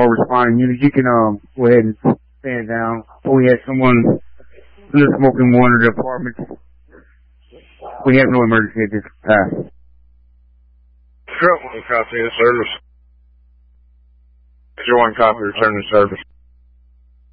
responding unit. You can go ahead and stand down. We had someone smoking one of the apartments. We have no emergency at this time. Truck 1 copy of service. 01 copy return to service.